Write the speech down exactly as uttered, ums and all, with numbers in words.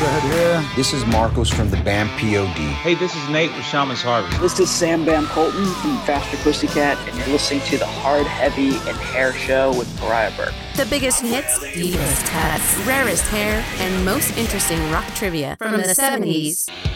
ahead here. This is Marcos from the band P O D. Hey, this is Nate with Shaman's Harvest. This is Sam Bam Colton from Faster Pussycat, and you're listening to the Hard, Heavy, and Hair Show with Pariah Burke. The biggest hits, deepest cuts, rarest hair, and most interesting rock trivia from the seventies